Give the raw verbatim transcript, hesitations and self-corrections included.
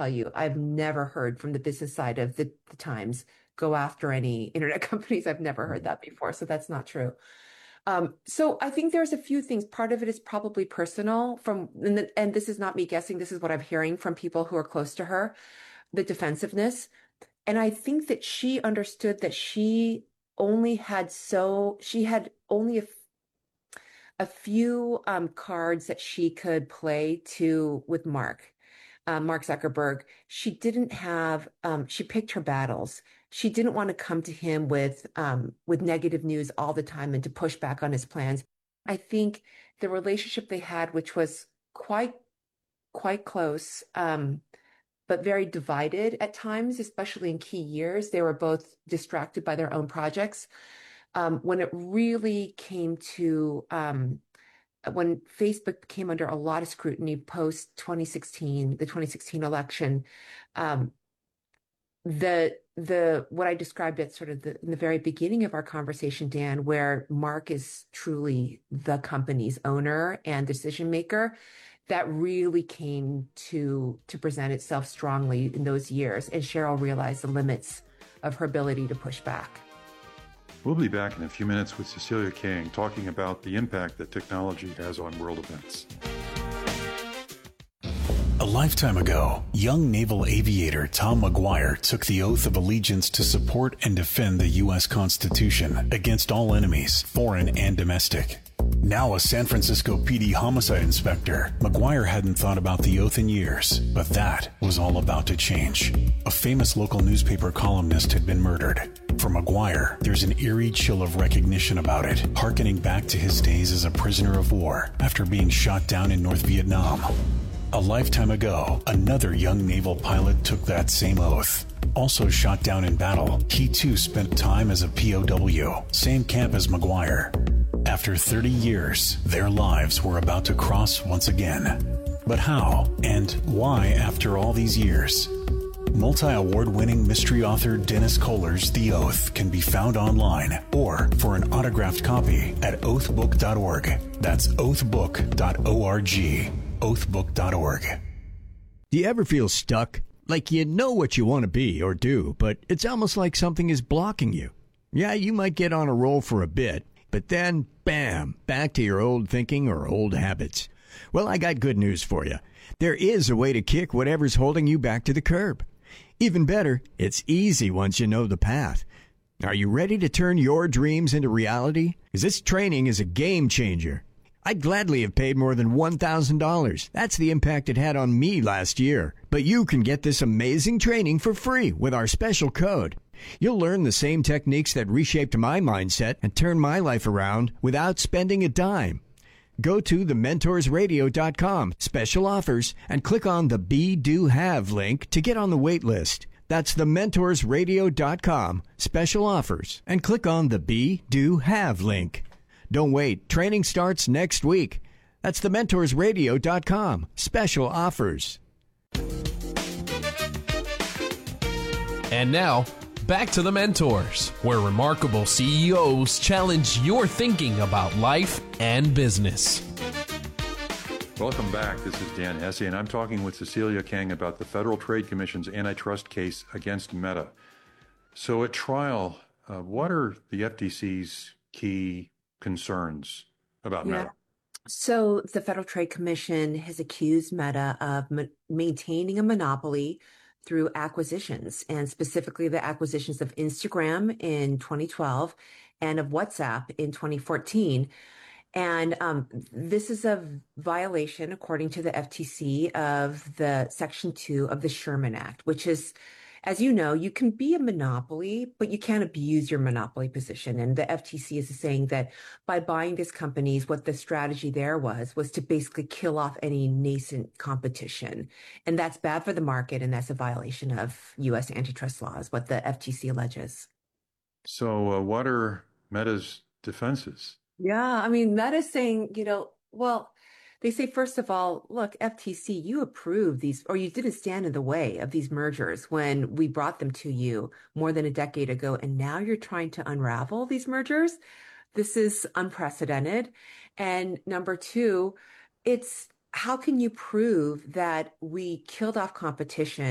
tell you, I've never heard from the business side of the, the Times go after any internet companies. I've never heard that before. So that's not true. Um, so I think there's a few things. Part of it is probably personal from, and, the, and this is not me guessing. This is what I'm hearing from people who are close to her, the defensiveness. And I think that she understood that she only had so, she had only a, a few um, cards that she could play to with Mark, uh, Mark Zuckerberg. She didn't have, um, she picked her battles. She didn't want to come to him with, um, with negative news all the time and to push back on his plans. I think the relationship they had, which was quite, quite close, um, but very divided at times, especially in key years. They were both distracted by their own projects. Um, when it really came to, um, when Facebook came under a lot of scrutiny post twenty sixteen, the twenty sixteen election, um, the the what I described at sort of the, in the very beginning of our conversation, Dan, where Mark is truly the company's owner and decision maker, that really came to to present itself strongly in those years. And Sheryl realized the limits of her ability to push back. We'll be back in a few minutes with Cecilia Kang talking about the impact that technology has on world events. A lifetime ago, young naval aviator Tom McGuire took the oath of allegiance to support and defend the U S Constitution against all enemies, foreign and domestic. Now a San Francisco P D homicide inspector, McGuire hadn't thought about the oath in years, but that was all about to change. A famous local newspaper columnist had been murdered. For McGuire, there's an eerie chill of recognition about it, hearkening back to his days as a prisoner of war after being shot down in North Vietnam. A lifetime ago, another young naval pilot took that same oath. Also shot down in battle, he too spent time as a P O W, same camp as McGuire. After thirty years, their lives were about to cross once again. But how and why after all these years? Multi-award-winning mystery author Dennis Kohler's The Oath can be found online or for an autographed copy at oath book dot org. That's oath book dot org. oath book dot org. Do you ever feel stuck? Like you know what you want to be or do, but it's almost like something is blocking you. Yeah, you might get on a roll for a bit, but then, bam, back to your old thinking or old habits. Well, I got good news for you. There is a way to kick whatever's holding you back to the curb. Even better, it's easy once you know the path. Are you ready to turn your dreams into reality? Because this training is a game changer. I'd gladly have paid more than one thousand dollars. That's the impact it had on me last year. But you can get this amazing training for free with our special code. You'll learn the same techniques that reshaped my mindset and turned my life around without spending a dime. Go to the mentors radio dot com, special offers, and click on the Be, Do, Have link to get on the wait list. That's the mentors radio dot com, special offers, and click on the Be, Do, Have link. Don't wait. Training starts next week. That's the mentors radio dot com, special offers. And now, back to The Mentors, where remarkable C E Os challenge your thinking about life and business. Welcome back. This is Dan Hesse, and I'm talking with Cecilia Kang about the Federal Trade Commission's antitrust case against Meta. So at trial, uh, what are the F T C's key concerns about Yeah. Meta? So the Federal Trade Commission has accused Meta of ma- maintaining a monopoly through acquisitions, and specifically the acquisitions of Instagram in twenty twelve and of WhatsApp in twenty fourteen. And um, this is a violation, according to the F T C, of the Section two of the Sherman Act, which is, as you know, you can be a monopoly, but you can't abuse your monopoly position. And the F T C is saying that by buying these companies, what the strategy there was, was to basically kill off any nascent competition. And that's bad for the market, and that's a violation of U S antitrust laws, what the F T C alleges. So uh, what are Meta's defenses? Yeah, I mean, that is saying, you know, well, they say, first of all, look, F T C, you approved these, or you didn't stand in the way of these mergers when we brought them to you more than a decade ago, and now you're trying to unravel these mergers. This is unprecedented. And number two, it's how can you prove that we killed off competition